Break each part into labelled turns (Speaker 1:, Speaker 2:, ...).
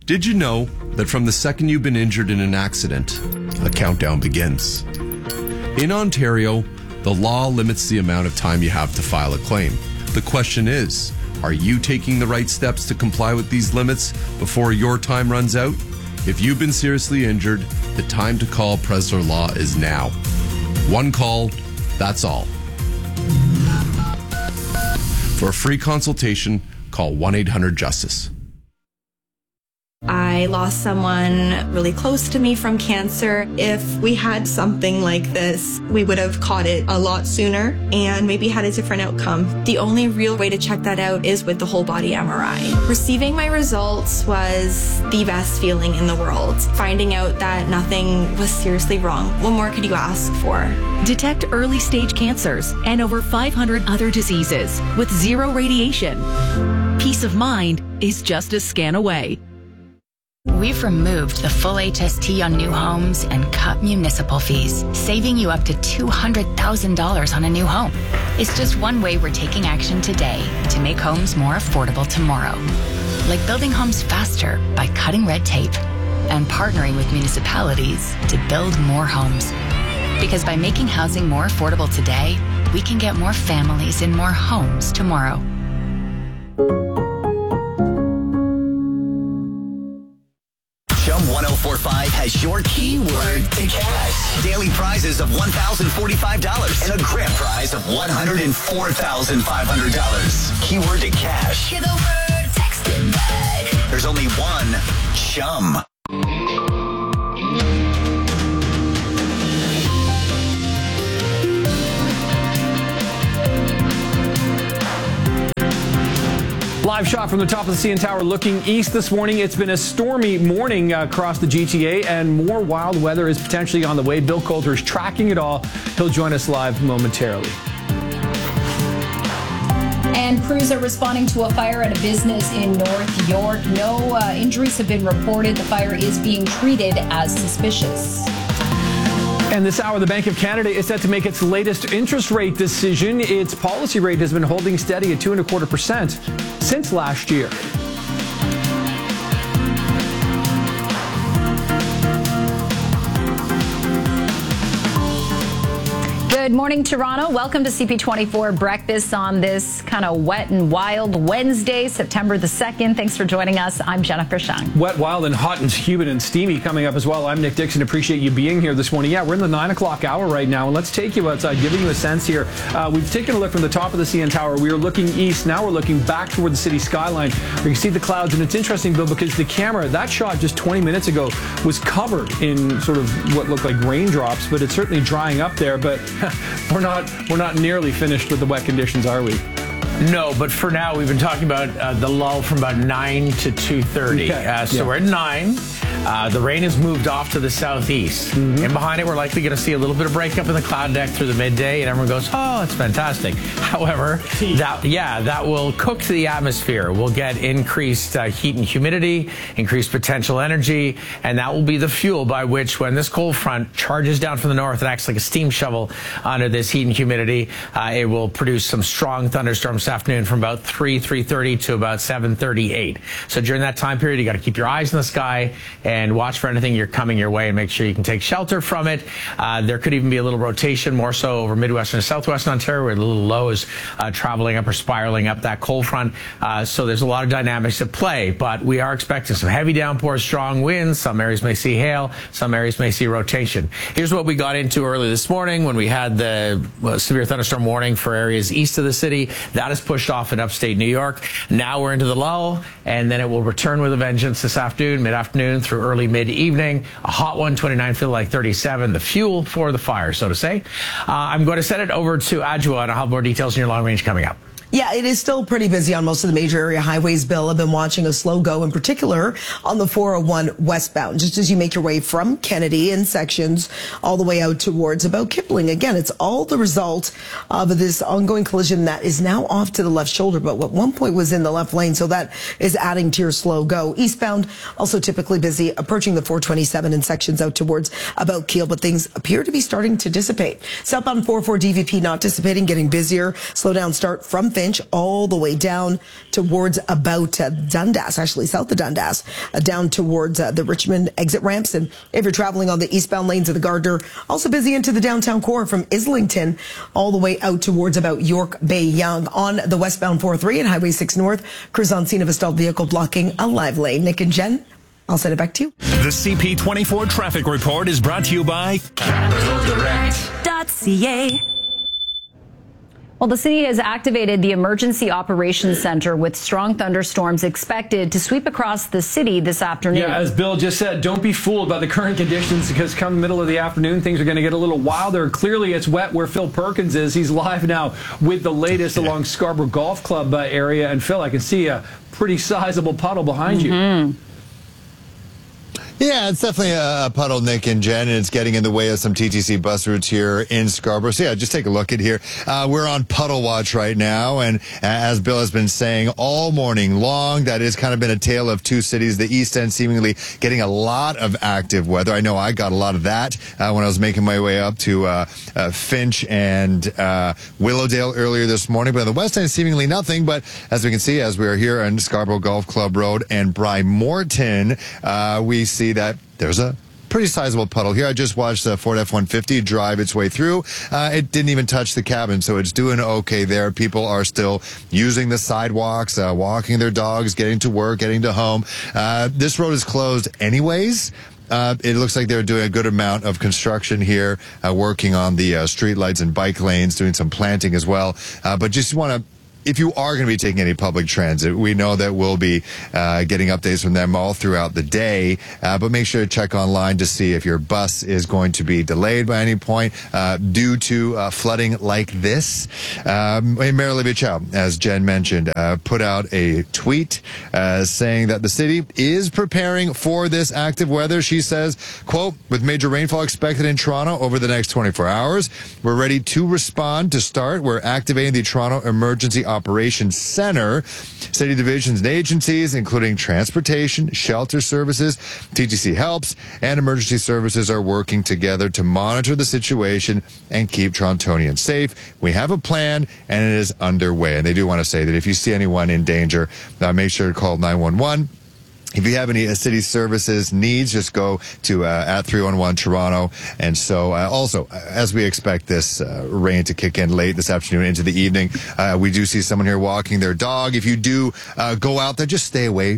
Speaker 1: Did you know that from the second you've been injured in an accident, a countdown begins? In Ontario, the law limits the amount of time you have to file a claim. The question is, are you taking the right steps to comply with these limits before your time runs out? If you've been seriously injured, the time to call Preszler Law is now. One call, that's all. For a free consultation, call 1-800-JUSTICE.
Speaker 2: I lost someone really close to me from cancer. If we had something like this, we would have caught it a lot sooner and maybe had a different outcome. The only real way to check that out is with the whole body MRI. Receiving my results was the best feeling in the world. Finding out that nothing was seriously wrong. What more could you ask for?
Speaker 3: Detect early stage cancers and over 500 other diseases with zero radiation. Peace of mind is just a scan away.
Speaker 4: We've removed the full HST on new homes and cut municipal fees, saving you up to $200,000 on a new home. It's just one way we're taking action today to make homes more affordable tomorrow. Like building homes faster by cutting red tape and partnering with municipalities to build more homes. Because by making housing more affordable today, we can get more families in more homes tomorrow.
Speaker 5: Chum 1045 has your keyword to cash. Daily prizes of $1,045 and a grand prize of $104,500. Keyword to cash.
Speaker 6: Hear the word, text it back.
Speaker 5: There's only one Chum.
Speaker 7: Live shot from the top of the CN Tower looking east this morning. It's been a stormy morning across the GTA, and more wild weather is potentially on the way. Bill Coulter is tracking it all. He'll join us live momentarily.
Speaker 8: And crews are responding to a fire at a business in North York. No injuries have been reported. The fire is being treated as suspicious.
Speaker 7: And this hour, the Bank of Canada is set to make its latest interest rate decision. Its policy rate has been holding steady at 2.25% since last year.
Speaker 8: Good morning, Toronto. Welcome to CP24 Breakfast on this kind of wet and wild Wednesday, September the 2nd. Thanks for joining us. I'm Jennifer Shung.
Speaker 7: Wet, wild, and hot and humid and steamy coming up as well. I'm Nick Dixon. Appreciate you being here this morning. Yeah, we're in the 9 o'clock hour right now, and let's take you outside, giving you a sense here. We've taken a look from the top of the CN Tower. We were looking east. Now we're looking back toward the city skyline. We can see the clouds, and it's interesting, Bill, because the camera, that shot just 20 minutes ago, was covered in sort of what looked like raindrops, but it's certainly drying up there. But we're not nearly finished with the wet conditions, are we?
Speaker 9: No, but for now, we've been talking about the lull from about 9 to 2:30.
Speaker 7: Okay.
Speaker 9: So we're at 9. The rain has moved off to the southeast.
Speaker 7: Mm-hmm.
Speaker 9: And behind it, we're likely going to see a little bit of breakup in the cloud deck through the midday, and everyone goes, oh, it's fantastic. However, that will cook the atmosphere. We'll get increased heat and humidity, increased potential energy, and that will be the fuel by which, when this cold front charges down from the north and acts like a steam shovel under this heat and humidity, it will produce some strong thunderstorms this afternoon from about 3:30 to about 7:38. So during that time period, you got to keep your eyes in the sky and watch for anything you're coming your way and make sure you can take shelter from it. There could even be a little rotation, more so over Midwestern and Southwestern Ontario, where the little low is traveling up or spiraling up that cold front. So there's a lot of dynamics at play, but we are expecting some heavy downpours, strong winds. Some areas may see hail. Some areas may see rotation. Here's what we got into early this morning when we had the severe thunderstorm warning for areas east of the city. That is pushed off in upstate New York. Now we're into the lull, and then it will return with a vengeance this afternoon, mid-afternoon through early mid-evening. A hot one, 29, feel like 37. The fuel for the fire, so to say. I'm going to send it over to Adjoa, and I'll have more details in your long range coming up.
Speaker 10: Yeah, it is still pretty busy on most of the major area highways, Bill. I've been watching a slow go, in particular on the 401 westbound, just as you make your way from Kennedy in sections all the way out towards about Kipling. Again, it's all the result of this ongoing collision that is now off to the left shoulder, but at one point was in the left lane, so that is adding to your slow go. Eastbound, also typically busy, approaching the 427 in sections out towards about Keele, but things appear to be starting to dissipate. Southbound 44 DVP not dissipating, getting busier. Slow down start from Finch all the way down towards about Dundas, actually south of Dundas, down towards the Richmond exit ramps. And if you're traveling on the eastbound lanes of the Gardner, also busy into the downtown core from Islington all the way out towards about York Bay Yonge. On the westbound 403 and Highway 6 North, crews on scene of a stalled vehicle blocking a live lane. Nick and Jen, I'll send it back to you.
Speaker 11: The CP24 traffic report is brought to you by
Speaker 3: CapitalDirect.ca.
Speaker 8: Well, the city has activated the Emergency Operations Center with strong thunderstorms expected to sweep across the city this afternoon.
Speaker 7: Yeah, as Bill just said, don't be fooled by the current conditions because come the middle of the afternoon, things are going to get a little wilder. Clearly, it's wet where Phil Perkins is. He's live now with the latest along Scarborough Golf Club area. And Phil, I can see a pretty sizable puddle behind you.
Speaker 12: Yeah, it's definitely a puddle, Nick and Jen, and it's getting in the way of some TTC bus routes here in Scarborough. So yeah, just take a look at here. We're on puddle watch right now, and as Bill has been saying all morning long, that has kind of been a tale of two cities. The East End seemingly getting a lot of active weather. I know I got a lot of that when I was making my way up to Finch and Willowdale earlier this morning. But on the West End, seemingly nothing. But as we can see, as we are here on Scarborough Golf Club Road and Bry Morton, we see that there's a pretty sizable puddle here. I just watched the Ford F-150 drive its way through. It didn't even touch the cabin, so it's doing okay there. People are still using the sidewalks, walking their dogs, getting to work, getting to home. This road is closed anyways. It looks like they're doing a good amount of construction here, working on the street lights and bike lanes, doing some planting as well. But just want to, if you are going to be taking any public transit, we know that we'll be getting updates from them all throughout the day, but make sure to check online to see if your bus is going to be delayed by any point due to flooding like this. Mayor Olivia Chow, as Jen mentioned, put out a tweet saying that the city is preparing for this active weather. She says, quote, with major rainfall expected in Toronto over the next 24 hours, we're ready to respond. To start, we're activating the Toronto Emergency Operations Center. City divisions and agencies, including transportation, shelter services, TTC Helps, and emergency services are working together to monitor the situation and keep Torontonians safe. We have a plan, and it is underway. And they do want to say that if you see anyone in danger, make sure to call 911. If you have any city services needs, just go to at 311 Toronto. And so also, as we expect this rain to kick in late this afternoon into the evening, we do see someone here walking their dog. If you do go out there, just stay away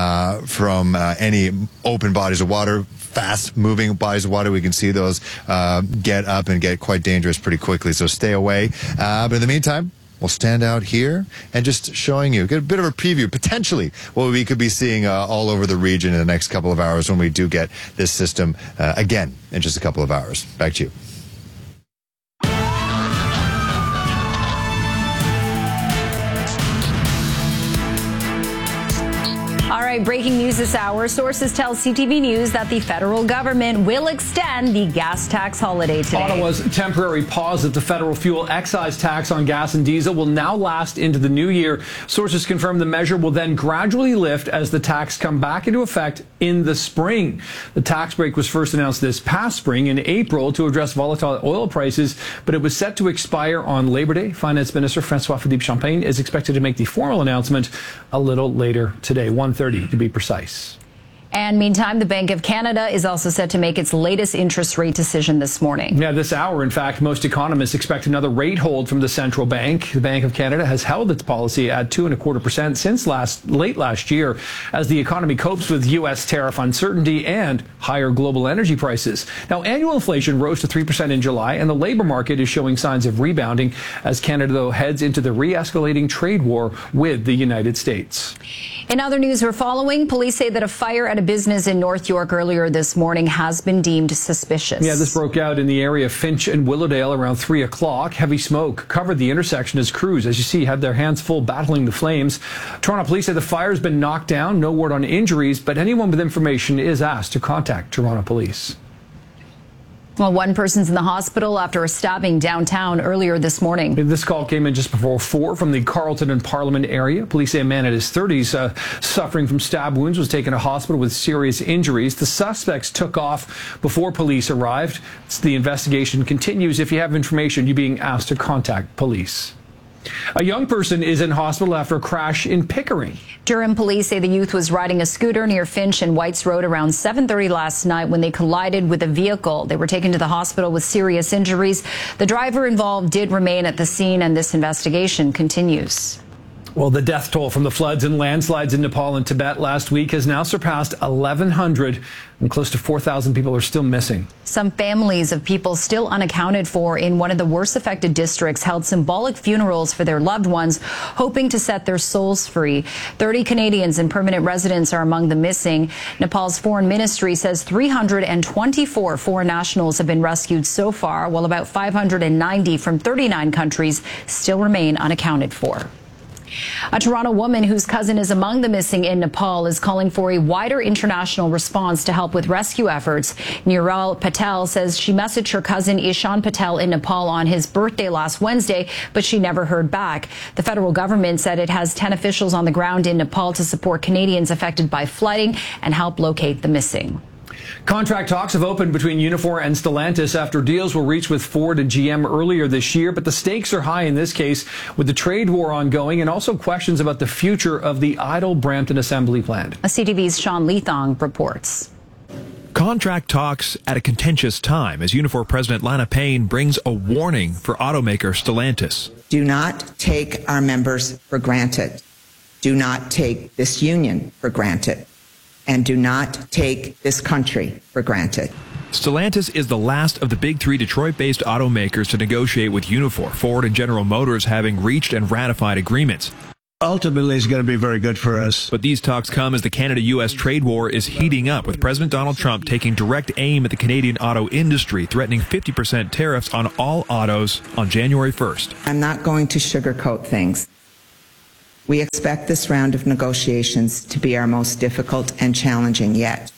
Speaker 12: from any open bodies of water, fast-moving bodies of water. We can see those get up and get quite dangerous pretty quickly, so stay away. But in the meantime, we'll stand out here and just showing you, get a bit of a preview, potentially, what we could be seeing all over the region in the next couple of hours when we do get this system again in just a couple of hours. Back to you.
Speaker 8: All right, breaking news this hour. Sources tell CTV News that the federal government will extend the gas tax holiday today.
Speaker 7: Ottawa's temporary pause of the federal fuel excise tax on gas and diesel will now last into the new year. Sources confirm the measure will then gradually lift as the tax come back into effect in the spring. The tax break was first announced this past spring in April to address volatile oil prices, but it was set to expire on Labor Day. Finance Minister François-Philippe Champagne is expected to make the formal announcement a little later today, 1:30 to be precise.
Speaker 8: And meantime, the Bank of Canada is also set to make its latest interest rate decision this morning.
Speaker 7: Yeah, this hour, in fact, most economists expect another rate hold from the central bank. The Bank of Canada has held its policy at 2.25% since late last year as the economy copes with U.S. tariff uncertainty and higher global energy prices. Now, annual inflation rose to 3% in July, and the labor market is showing signs of rebounding as Canada, though, heads into the re-escalating trade war with the United States.
Speaker 8: In other news we're following, police say that a fire at a business in North York earlier this morning has been deemed suspicious.
Speaker 7: Yeah, this broke out in the area of Finch and Willowdale around 3 o'clock. Heavy smoke covered the intersection as crews, as you see, had their hands full battling the flames. Toronto police say the fire has been knocked down. No word on injuries, but anyone with information is asked to contact Toronto police.
Speaker 8: Well, one person's in the hospital after a stabbing downtown earlier this morning.
Speaker 7: This call came in just before 4 from the Carleton and Parliament area. Police say a man in his 30s suffering from stab wounds was taken to hospital with serious injuries. The suspects took off before police arrived. The investigation continues. If you have information, you're being asked to contact police. A young person is in hospital after a crash in Pickering.
Speaker 8: Durham police say the youth was riding a scooter near Finch and Whites Road around 7:30 last night when they collided with a vehicle. They were taken to the hospital with serious injuries. The driver involved did remain at the scene, and this investigation continues.
Speaker 7: Well, the death toll from the floods and landslides in Nepal and Tibet last week has now surpassed 1,100, and close to 4,000 people are still missing.
Speaker 8: Some families of people still unaccounted for in one of the worst affected districts held symbolic funerals for their loved ones, hoping to set their souls free. 30 Canadians and permanent residents are among the missing. Nepal's foreign ministry says 324 foreign nationals have been rescued so far, while about 590 from 39 countries still remain unaccounted for. A Toronto woman whose cousin is among the missing in Nepal is calling for a wider international response to help with rescue efforts. Niral Patel says she messaged her cousin Ishan Patel in Nepal on his birthday last Wednesday, but she never heard back. The federal government said it has 10 officials on the ground in Nepal to support Canadians affected by flooding and help locate the missing.
Speaker 7: Contract talks have opened between Unifor and Stellantis after deals were reached with Ford and GM earlier this year, but the stakes are high in this case with the trade war ongoing and also questions about the future of the idle Brampton assembly plant.
Speaker 8: CTV's Sean Leathong reports.
Speaker 13: Contract talks at a contentious time as Unifor President Lana Payne brings a warning for automaker Stellantis.
Speaker 14: Do not take our members for granted. Do not take this union for granted. And do not take this country for granted.
Speaker 13: Stellantis is the last of the big three Detroit-based automakers to negotiate with Unifor, Ford and General Motors having reached and ratified agreements.
Speaker 15: Ultimately, it's going to be very good for us.
Speaker 13: But these talks come as the Canada-U.S. trade war is heating up, with President Donald Trump taking direct aim at the Canadian auto industry, threatening 50% tariffs on all autos on January 1st.
Speaker 14: I'm not going to sugarcoat things. We expect this round of negotiations to be our most difficult and challenging yet,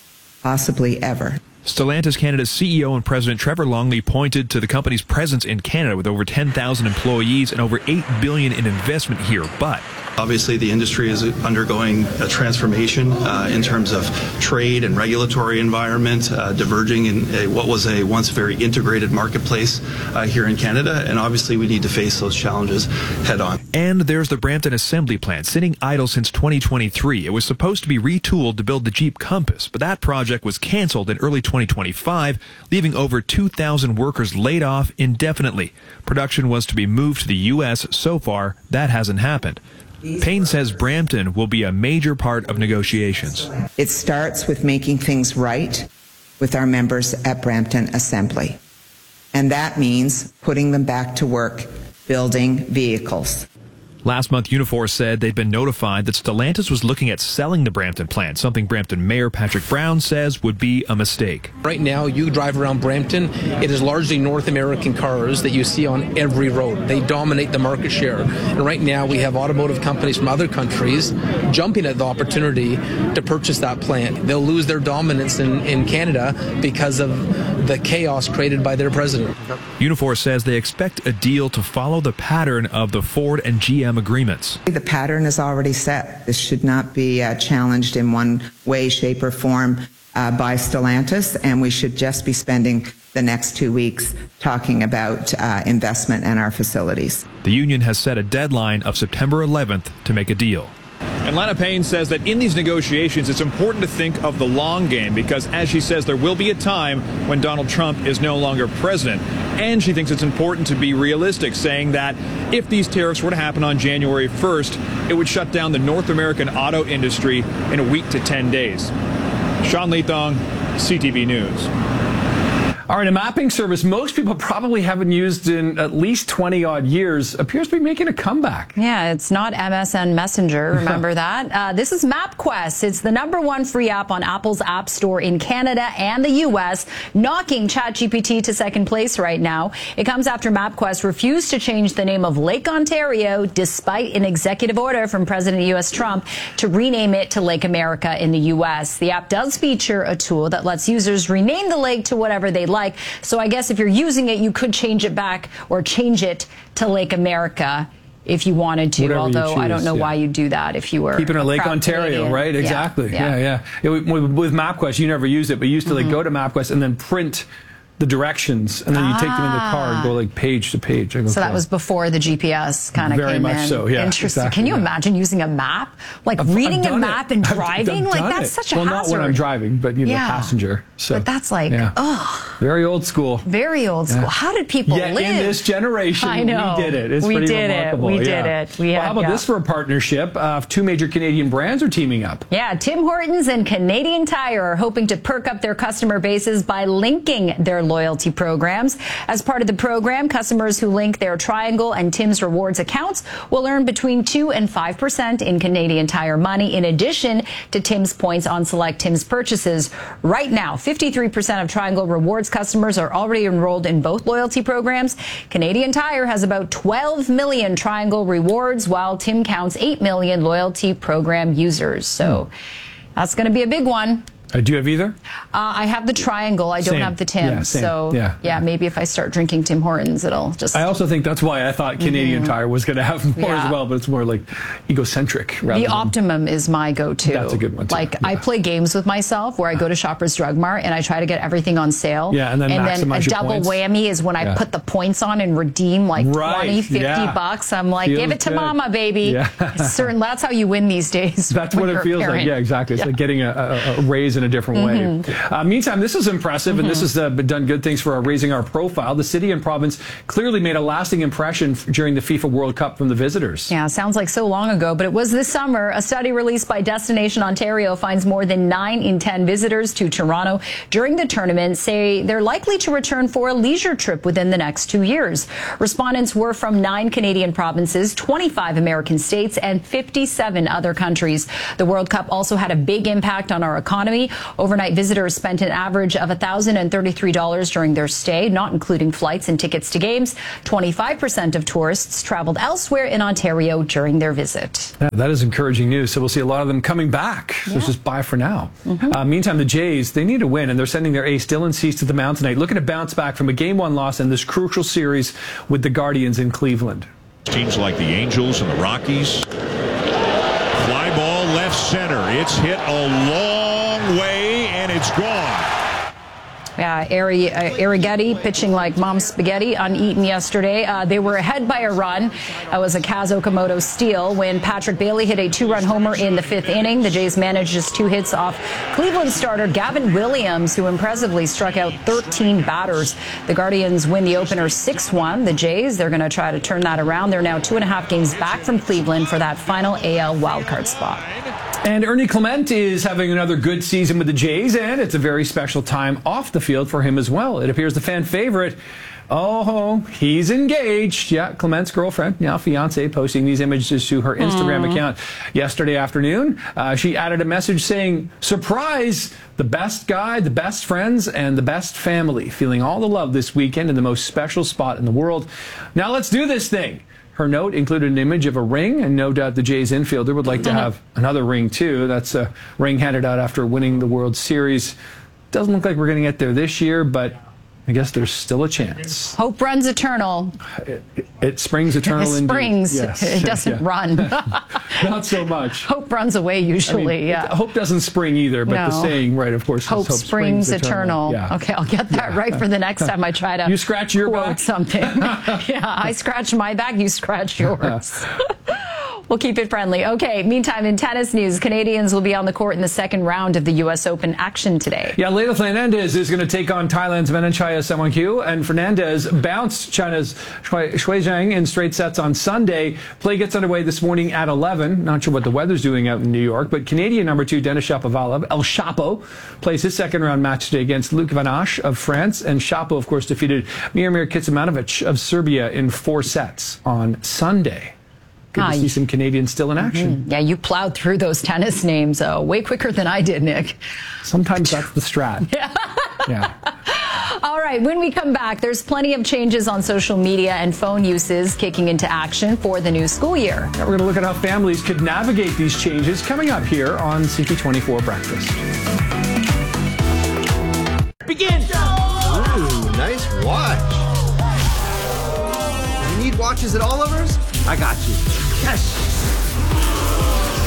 Speaker 14: possibly ever.
Speaker 13: Stellantis Canada's CEO and President Trevor Longley pointed to the company's presence in Canada with over 10,000 employees and over $8 billion in investment here, but
Speaker 16: obviously the industry is undergoing a transformation in terms of trade and regulatory environment, diverging in what was a once very integrated marketplace here in Canada, and obviously we need to face those challenges head on.
Speaker 13: And there's the Brampton assembly plant, sitting idle since 2023. It was supposed to be retooled to build the Jeep Compass, but that project was canceled in early 2025, leaving over 2,000 workers laid off indefinitely. Production was to be moved to the U.S. So far, that hasn't happened. Payne says Brampton will be a major part of negotiations.
Speaker 14: It starts with making things right with our members at Brampton Assembly. And that means putting them back to work, building vehicles.
Speaker 13: Last month, Unifor said they'd been notified that Stellantis was looking at selling the Brampton plant, something Brampton Mayor Patrick Brown says would be a mistake.
Speaker 17: Right now, you drive around Brampton, it is largely North American cars that you see on every road. They dominate the market share. And right now, we have automotive companies from other countries jumping at the opportunity to purchase that plant. They'll lose their dominance in Canada because of the chaos created by their president.
Speaker 13: Unifor says they expect a deal to follow the pattern of the Ford and GM agreements.
Speaker 14: The pattern is already set. This should not be challenged in one way, shape, or form by Stellantis, and we should just be spending the next 2 weeks talking about investment in our facilities.
Speaker 13: The union has set a deadline of September 11th to make a deal.
Speaker 18: And Lana Payne says that in these negotiations, it's important to think of the long game because, as she says, there will be a time when Donald Trump is no longer president. And she thinks it's important to be realistic, saying that if these tariffs were to happen on January 1st, it would shut down the North American auto industry in a week to 10 days. Sean Leathong, CTV News.
Speaker 7: All right, a mapping service most people probably haven't used in at least 20-odd years appears to be making a comeback.
Speaker 8: Yeah, it's not MSN Messenger. Remember that? This is MapQuest. It's the #1 free app on Apple's App Store in Canada and the U.S., knocking ChatGPT to second place right now. It comes after MapQuest refused to change the name of Lake Ontario despite an executive order from President U.S. Trump to rename it to Lake America in the U.S. The app does feature a tool that lets users rename the lake to whatever they like. So I guess if you're using it, you could change it back or change it to Lake America if you wanted to.
Speaker 7: Whatever
Speaker 8: although
Speaker 7: you choose,
Speaker 8: I don't know why you'd do that if you were
Speaker 7: keeping a Lake Ontario,
Speaker 8: Canadian.
Speaker 7: right? Exactly. Yeah. With MapQuest, you never used it, but you used to like go to MapQuest and then print the directions, and then you take them in the car and go like page to page.
Speaker 8: So that was before the GPS kind of came in.
Speaker 7: Very much so, yeah.
Speaker 8: Interesting.
Speaker 7: Exactly,
Speaker 8: Can you imagine using a map? Like reading a map and driving? Like that's such a hazard.
Speaker 7: Well, not when I'm driving, but passenger. So,
Speaker 8: but that's like,
Speaker 7: very old school.
Speaker 8: Very old school. How did people live?
Speaker 7: In this generation,
Speaker 8: I know.
Speaker 7: we did it. It's pretty remarkable.
Speaker 8: We did it.
Speaker 7: How about this for a partnership? Two major Canadian brands are teaming up.
Speaker 8: Yeah, Tim Hortons and Canadian Tire are hoping to perk up their customer bases by linking their loyalty programs. As part of the program, customers who link their Triangle and Tim's Rewards accounts will earn between 2 and 5% in Canadian Tire money, in addition to Tim's points on select Tim's purchases. Right now, 53% of Triangle Rewards customers are already enrolled in both loyalty programs. Canadian Tire has about 12 million Triangle Rewards, while Tim counts 8 million loyalty program users. So that's going to be a big one.
Speaker 7: Do you have either?
Speaker 8: I have the Triangle. I don't have the Tim's. Maybe if I start drinking Tim Hortons, it'll just...
Speaker 7: I also think that's why I thought Canadian Tire was going to have more as well, but it's more like egocentric.
Speaker 8: The Optimum is my go-to.
Speaker 7: That's a good one, too.
Speaker 8: I play games with myself where I go to Shoppers Drug Mart and I try to get everything on sale.
Speaker 7: Yeah, and then
Speaker 8: a double whammy is when I put the points on and redeem like 20, 50 bucks. I'm like, give it to mama, baby. Yeah. That's how you win these days.
Speaker 7: That's what it feels like. Yeah, exactly. It's like getting a raise in a different way. Meantime, this is impressive, and this has done good things for raising our profile. The city and province clearly made a lasting impression during the FIFA World Cup from the visitors.
Speaker 8: Yeah, sounds like so long ago, but it was this summer. A study released by Destination Ontario finds more than 9 in 10 visitors to Toronto during the tournament say they're likely to return for a leisure trip within the next 2 years. Respondents were from 9 Canadian provinces, 25 American states, and 57 other countries. The World Cup also had a big impact on our economy. Overnight visitors spent an average of $1,033 during their stay, not including flights and tickets to games. 25% of tourists traveled elsewhere in Ontario during their visit.
Speaker 7: That is encouraging news. So we'll see a lot of them coming back. So it's just bye for now. Meantime, the Jays, they need a win, and they're sending their ace Dylan Cease to the mound tonight, looking to bounce back from a Game 1 loss in this crucial series with the Guardians in Cleveland.
Speaker 19: Teams like the Angels and the Rockies. Fly ball left center. It's hit a long way, and it's gone.
Speaker 8: Yeah, Arrighetti pitching like mom's spaghetti, uneaten yesterday. They were ahead by a run. That was a Kaz Okamoto steal when Patrick Bailey hit a 2-run homer in the 5th inning. The Jays managed just 2 hits off Cleveland starter Gavin Williams, who impressively struck out 13 batters. The Guardians win the opener 6-1. The Jays, they're going to try to turn that around. They're now 2.5 games back from Cleveland for that final AL wildcard spot.
Speaker 7: And Ernie Clement is having another good season with the Jays, and it's a very special time off the field for him as well. It appears the fan favorite, he's engaged. Yeah, Clement's girlfriend, now fiance, posting these images to her Instagram account yesterday afternoon. She added a message saying, surprise, the best guy, the best friends, and the best family. Feeling all the love this weekend in the most special spot in the world. Now let's do this thing. Her note included an image of a ring, and no doubt the Jays infielder would like to have another ring, too. That's a ring handed out after winning the World Series. Doesn't look like we're going to get there this year, but I guess there's still a chance.
Speaker 8: Hope runs eternal.
Speaker 7: It springs eternal indeed.
Speaker 8: It springs.
Speaker 7: Yes.
Speaker 8: It doesn't run.
Speaker 7: Not so much.
Speaker 8: Hope runs away usually,
Speaker 7: Hope doesn't spring either, but the saying, right, of course,
Speaker 8: hope springs eternal.
Speaker 7: Yeah.
Speaker 8: Okay, I'll get that right for the next time I try to
Speaker 7: You scratch your back?
Speaker 8: Something. Yeah, I scratch my back, you scratch yours. We'll keep it friendly. Okay, meantime, in tennis news, Canadians will be on the court in the second round of the U.S. Open action today.
Speaker 7: Yeah, Leylah Fernandez is going to take on Thailand's Venanchaya Sangwon, and Fernandez bounced China's Shui Zhang in straight sets on Sunday. Play gets underway this morning at 11. Not sure what the weather's doing out in New York, but Canadian number 2 Denis Shapovalov, El Chapo, plays his second round match today against Luc Van Assche of France, and Chapo, of course, defeated Miomir Kecmanovic of Serbia in 4 sets on Sunday. Good to see some Canadians still in action.
Speaker 8: Yeah, you plowed through those tennis names way quicker than I did, Nick.
Speaker 7: Sometimes that's the strat. Yeah.
Speaker 8: All right, when we come back, there's plenty of changes on social media and phone uses kicking into action for the new school year.
Speaker 7: We're going to look at how families could navigate these changes coming up here on CP24 Breakfast.
Speaker 20: Begin!
Speaker 21: Ooh, nice watch. You need watches at Oliver's? I got you. Yes!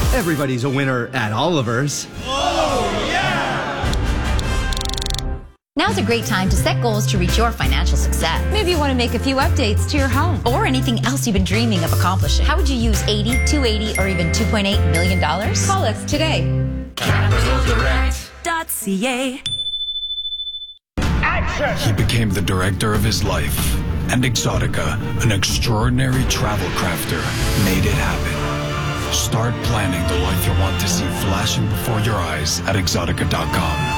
Speaker 21: Everybody's a winner at Oliver's.
Speaker 20: Oh, yeah! Now's a great time to set goals to reach your financial success. Maybe you want to make a few updates to your home or anything else you've been dreaming of accomplishing. How would you use $80, $280, or even $2.8 million? Call us today.
Speaker 3: CapitalDirect.ca.
Speaker 22: He became the director of his life, and Exotica, an extraordinary travel crafter, made it happen. Start planning the life you want to see flashing before your eyes at Exotica.com.